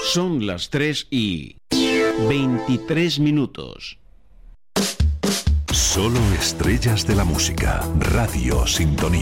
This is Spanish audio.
Son las 3:23. Solo estrellas de la música. Radio Sintonía.